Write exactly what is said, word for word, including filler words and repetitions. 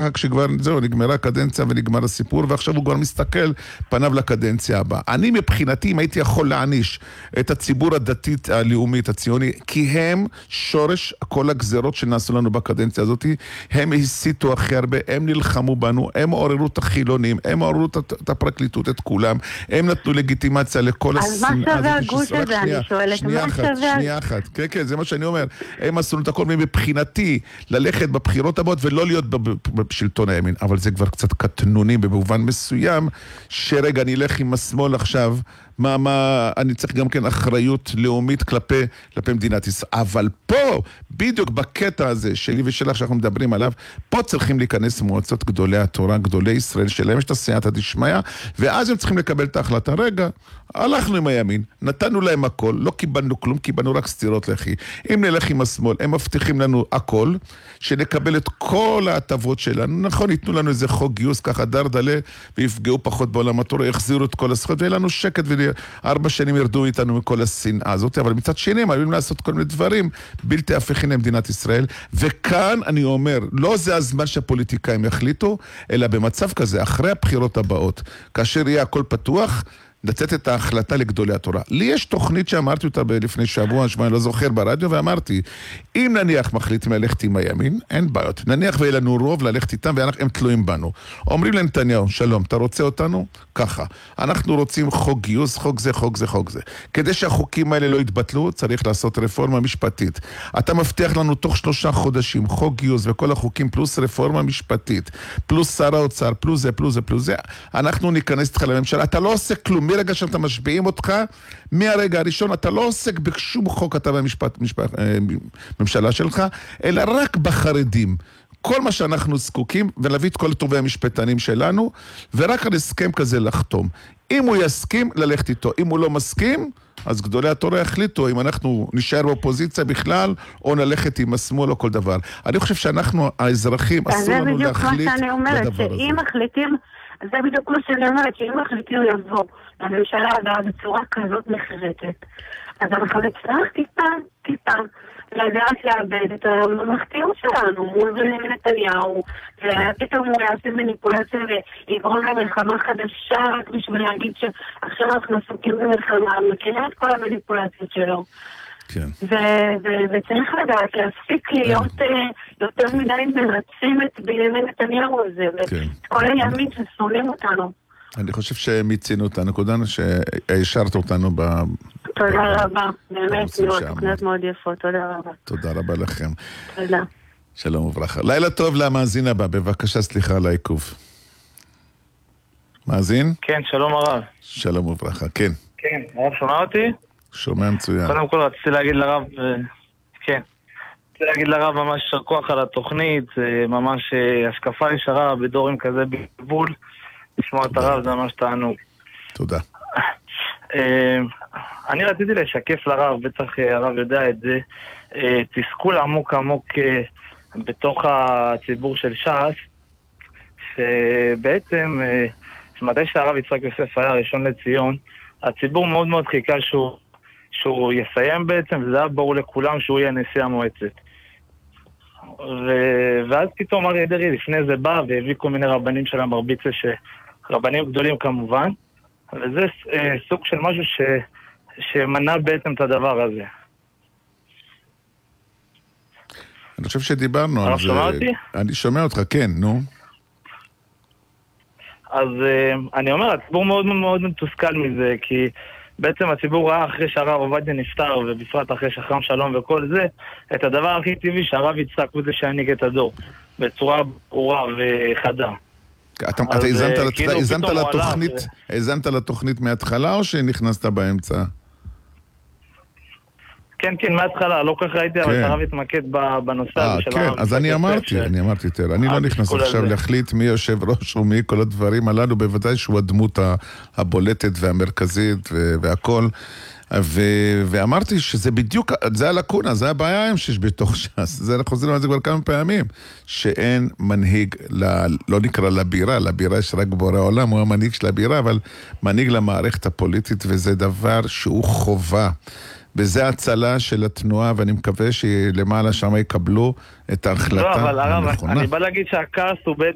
ככה כשכבר זהו, נגמרה הקדנציה ונגמר הסיפור, ועכשיו הוא כבר מסתכל פניו לקדנציה הבאה. אני מבחינתי, אם הייתי יכול להעניש את הציבור הדתית הלאומית הציוני, כי הם שורש כל הגזרות שנעשו לנו בקדנציה הזאת, הם הסיתו הכי הרבה, הם נלחמו בנו, הם עוררו את החילונים, הם עוררו את הפרקליטות, את כולם, הם נתנו לגיטימציה לכל השנאה. אז מה שווה הגוש הזה, אני שואלת, מה שווה? שנייה אחת, כן, כן, זה מה שאני אומר. הם עשו את הכל מבחינתי ללכת בבחירות הבאות ולא להיות בשלטון הימין, אבל זה כבר קצת קטנוני במובן מסוים, שרגע אני אלך עם השמאל עכשיו, מה, מה, אני צריך גם כן אחריות לאומית כלפי, כלפי מדינת ישראל. אבל פה, בדיוק בקטע הזה, שלי ושלך שאנחנו מדברים עליו, פה צריכים להיכנס מועצות גדולי התורה, גדולי ישראל, שלהם יש את הסייעתא דשמיא, ואז הם צריכים לקבל את ההחלטה. רגע, הלכנו עם הימין, נתנו להם הכל, לא קיבלנו כלום, קיבלנו רק סתירות לחי. אם נלך עם השמאל, הם מבטיחים לנו הכל, שנקבל את כל ההטבות שלנו. נכון, ייתנו לנו איזה חוק גיוס ככה דרדלה, ויפגעו פחות בעולם התורה, יחזירו את כל הזכויות, ויהיה לנו שקט, וארבע שנים ירדו איתנו מכל השנאה הזאת, אבל מצד שני, הם עלולים לעשות כל מיני דברים, בלתי הפכים למדינת ישראל, וכאן אני אומר, לא זה הזמן שהפוליטיקאים יחליטו, אלא במצב כזה, אחרי הבחירות הבאות, כאשר יהיה הכל פתוח, לצאת את ההחלטה לגדולי התורה. לי יש תוכנית שאמרתי אותה לפני שבוע, שבוע, אני לא זוכר ברדיו, ואמרתי, אם נניח מחליטים ללכת עם הימין, אין בעיות. נניח ויהיה לנו רוב ללכת איתם, והם תלויים בנו. אומרים לנתניהו, שלום, אתה רוצה אותנו? ככה. אנחנו רוצים חוק גיוס, חוק זה, חוק זה, חוק זה. כדי שהחוקים האלה לא יתבטלו, צריך לעשות רפורמה משפטית. אתה מבטיח לנו תוך שלושה חודשים, חוק גיוס וכל החוקים, פלוס רפורמה משפטית, פלוס שר האוצר, פלוס זה, פלוס זה, פלוס זה. אנחנו ניכנס איתך לממשלה. אתה לא עושה כלום. מרגע שאתה משביעים אותך, מהרגע הראשון, אתה לא עוסק בשום חוק אתה במשפט, משפט, ממשלה שלך, אלא רק בחרדים. כל מה שאנחנו זקוקים, ולהביא את כל טובי המשפטנים שלנו, ורק על הסכם כזה לחתום. אם הוא יסכים, ללכת איתו. אם הוא לא מסכים, אז גדולי התורה יחליטו אם אנחנו נשאר באופוזיציה בכלל, או נלכת עם השמאל או כל דבר. אני חושב שאנחנו, האזרחים, אסור לנו להחליט לדבר הזה. שאם מחליטים, זה בדיוק מה שאני אומרת, שאם מחליטים לבוא לממשלה הבאה בצורה כזאת נחרטת, אז אנחנו נצטרך טיפה, טיפה, לדעת לאבד את הממלכתיות שלנו מול בנימין נתניהו, ופתאום הוא יעשה מניפולציה ויגרום למלחמה חדשה רק בשביל להגיד שעכשיו אנחנו עסוקים במלחמה, מכירים את כל המניפולציות שלו. כן. וצריך לדעת להפסיק להיות יותר מדי מרצים את בנימין נתניהו הזה, ואת כל הימין ששונאים אותנו. אני חושב שמיצינו את הנקודה, שהשארת אותנו ב... תודה רבה, באמת מאוד, תוכניות מאוד יפות, תודה רבה. תודה רבה לכם. תודה. שלום וברכה. לילה טוב למאזין הבא, בבקשה סליחה על העיכוב. מאזין? כן, שלום הרב. שלום וברכה, כן. כן, הרב שומע אותי? שומע מצוין. קודם כל רציתי להגיד לרב, כן, רציתי להגיד לרב ממש שר כוח על התוכנית, ממש השקפה ישרה בדורים כזה בגבול, לשמוע את הרב זה ממש תענוג. תודה. אני רציתי לשקף לרב, בטח הרב יודע את זה, תסכול עמוק עמוק בתוך הציבור של ש"ס, שבעצם, מתי שהרב יצחק יוסף היה ראשון לציון, הציבור מאוד מאוד חיכה שהוא, שהוא יסיים בעצם, וזה היה ברור לכולם שהוא יהיה נשיא המועצת. ו... ואז פתאום אריה דרעי לפני זה בא והביא כל מיני רבנים של המרביצה, רבנים גדולים כמובן, וזה אה, סוג של משהו ש... שמנע בעצם את הדבר הזה. אני חושב שדיברנו על זה. שומע אותי? אני שומע אותך, כן, נו. אז אה, אני אומר, הציבור מאוד מאוד מתוסכל מזה, כי בעצם הציבור ראה אחרי שהרב עובדיה נפטר, ובפרט אחרי שחרם שלום וכל זה, את הדבר הכי טבעי שהרב יצחק הוא זה שהניג את הדור, בצורה ברורה וחדה. אתה הזנת לתוכנית מההתחלה או שנכנסת באמצע? כן, כן, מההתחלה, לא כך ראיתי, אבל הרב התמקד בנושא הזה של הרב. כן, אז אני אמרתי, אני אמרתי יותר, אני לא נכנס עכשיו להחליט מי יושב ראש ומי כל הדברים הללו, בוודאי שהוא הדמות הבולטת והמרכזית והכל, ואמרתי שזה בדיוק, זה הלקונה, זה הבעיה שיש בתוך ש"ס, זה אנחנו חוזרים על זה כבר כמה פעמים, שאין מנהיג, לא נקרא לבירה, לבירה יש רק בורא העולם, הוא המנהיג של הבירה, אבל מנהיג למערכת הפוליטית, וזה דבר שהוא חובה. וזה הצלה של התנועה, ואני מקווה שלמעלה שם יקבלו את ההחלטה הנכונה. לא, אבל הרב, אני בא להגיד שהכעס הוא בעצם